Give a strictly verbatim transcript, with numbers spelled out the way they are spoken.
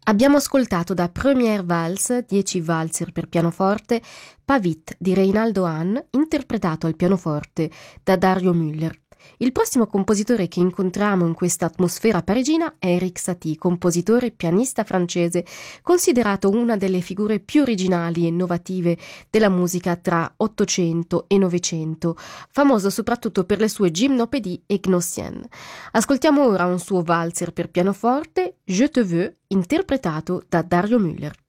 Abbiamo ascoltato da Première Valse, dieci valzer per pianoforte, Pas vite di Reinaldo Hahn, interpretato al pianoforte da Dario Müller. Il prossimo compositore che incontriamo in questa atmosfera parigina è Erik Satie, compositore e pianista francese, considerato una delle figure più originali e innovative della musica tra Ottocento e Novecento, famoso soprattutto per le sue gymnopédie e gnossienne. Ascoltiamo ora un suo valzer per pianoforte, Je te veux, interpretato da Dario Müller.